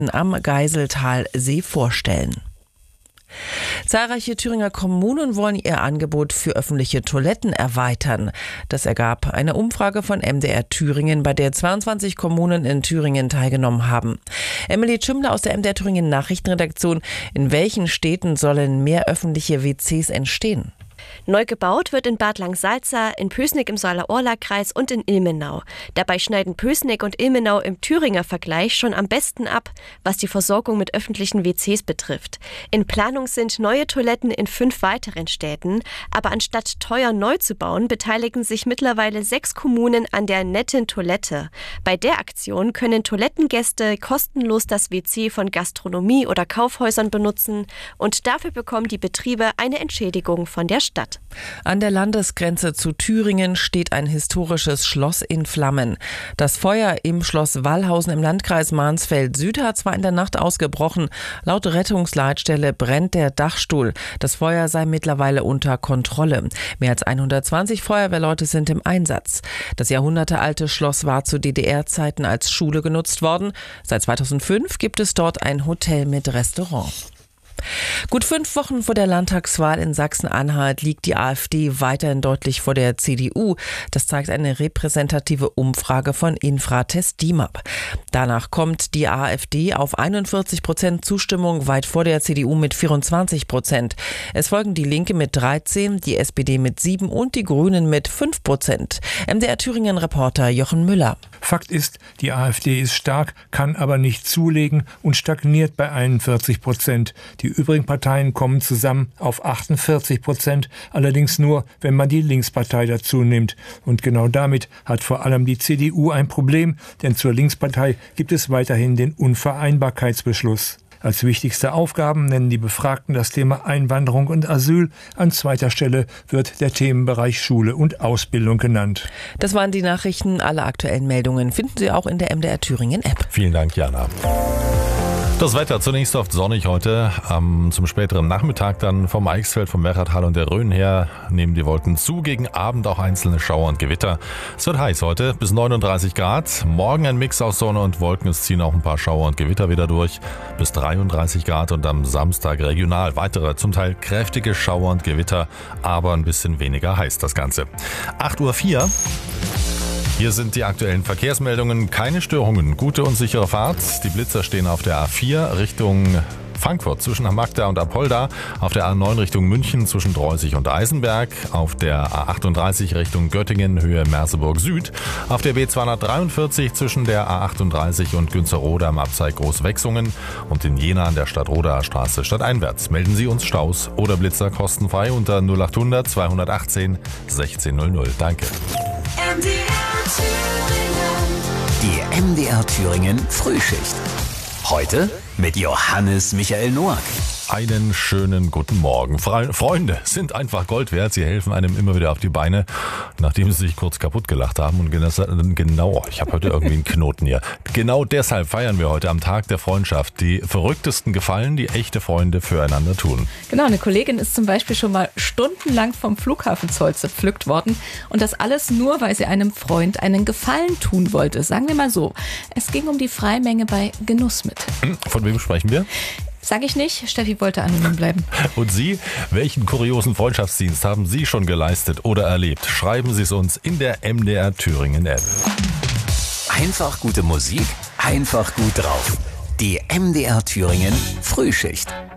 am Geiseltalsee vorstellen. Zahlreiche Thüringer Kommunen wollen ihr Angebot für öffentliche Toiletten erweitern. Das ergab eine Umfrage von MDR Thüringen, bei der 22 Kommunen in Thüringen teilgenommen haben. Emily Tschümler aus der MDR Thüringen Nachrichtenredaktion. In welchen Städten sollen mehr öffentliche WCs entstehen? Neu gebaut wird in Bad Langsalza, in Pößneck im Saale-Orla-Kreis und in Ilmenau. Dabei schneiden Pößneck und Ilmenau im Thüringer Vergleich schon am besten ab, was die Versorgung mit öffentlichen WCs betrifft. In Planung sind neue Toiletten in 5 weiteren Städten, aber anstatt teuer neu zu bauen, beteiligen sich mittlerweile 6 Kommunen an der netten Toilette. Bei der Aktion können Toilettengäste kostenlos das WC von Gastronomie oder Kaufhäusern benutzen und dafür bekommen die Betriebe eine Entschädigung von der Stadt. An der Landesgrenze zu Thüringen steht ein historisches Schloss in Flammen. Das Feuer im Schloss Wallhausen im Landkreis Mansfeld-Süd hat zwar in der Nacht ausgebrochen. Laut Rettungsleitstelle brennt der Dachstuhl. Das Feuer sei mittlerweile unter Kontrolle. Mehr als 120 Feuerwehrleute sind im Einsatz. Das jahrhundertealte Schloss war zu DDR-Zeiten als Schule genutzt worden. Seit 2005 gibt es dort ein Hotel mit Restaurant. Gut 5 Wochen vor der Landtagswahl in Sachsen-Anhalt liegt die AfD weiterhin deutlich vor der CDU. Das zeigt eine repräsentative Umfrage von Infratest DIMAP. Danach kommt die AfD auf 41% Zustimmung, weit vor der CDU mit 24%. Es folgen die Linke mit 13%, die SPD mit 7% und die Grünen mit 5%. MDR Thüringen-Reporter Jochen Müller. Fakt ist, die AfD ist stark, kann aber nicht zulegen und stagniert bei 41%. Die übrigen Parteien kommen zusammen auf 48%, allerdings nur, wenn man die Linkspartei dazu nimmt. Und genau damit hat vor allem die CDU ein Problem, denn zur Linkspartei gibt es weiterhin den Unvereinbarkeitsbeschluss. Als wichtigste Aufgaben nennen die Befragten das Thema Einwanderung und Asyl. An zweiter Stelle wird der Themenbereich Schule und Ausbildung genannt. Das waren die Nachrichten. Alle aktuellen Meldungen finden Sie auch in der MDR Thüringen App. Vielen Dank, Jana. Das Wetter zunächst oft sonnig heute, zum späteren Nachmittag dann vom Eichsfeld, vom Werratal und der Rhön her nehmen die Wolken zu, gegen Abend auch einzelne Schauer und Gewitter. Es wird heiß heute, bis 39 Grad, morgen ein Mix aus Sonne und Wolken, es ziehen auch ein paar Schauer und Gewitter wieder durch, bis 33 Grad und am Samstag regional weitere, zum Teil kräftige Schauer und Gewitter, aber ein bisschen weniger heiß das Ganze. 8:04 Uhr. Hier sind die aktuellen Verkehrsmeldungen. Keine Störungen, gute und sichere Fahrt. Die Blitzer stehen auf der A4 Richtung Frankfurt zwischen Magda und Apolda, auf der A9 Richtung München zwischen Dreusig und Eisenberg, auf der A38 Richtung Göttingen Höhe Merseburg Süd, auf der B243 zwischen der A38 und Günzerrode am Abzweig Großwechsungen und in Jena an der Stadtroder Straße stadteinwärts. Melden Sie uns Staus oder Blitzer kostenfrei unter 0800 218 1600. Danke. Die MDR Thüringen Frühschicht. Heute mit Johannes Michael Noack. Einen schönen guten Morgen. Freunde sind einfach Gold wert. Sie helfen einem immer wieder auf die Beine, nachdem sie sich kurz kaputt gelacht haben. Und genau, ich habe heute irgendwie einen Knoten hier. Genau deshalb feiern wir heute am Tag der Freundschaft die verrücktesten Gefallen, die echte Freunde füreinander tun. Genau, eine Kollegin ist zum Beispiel schon mal stundenlang vom Flughafenzoll zerpflückt worden. Und das alles nur, weil sie einem Freund einen Gefallen tun wollte. Sagen wir mal so, es ging um die Freimenge bei Genussmittel. Von wem sprechen wir? Sag ich nicht, Steffi wollte anonym bleiben. Und Sie, welchen kuriosen Freundschaftsdienst haben Sie schon geleistet oder erlebt? Schreiben Sie es uns in der MDR Thüringen App. Einfach gute Musik, einfach gut drauf. Die MDR Thüringen Frühschicht.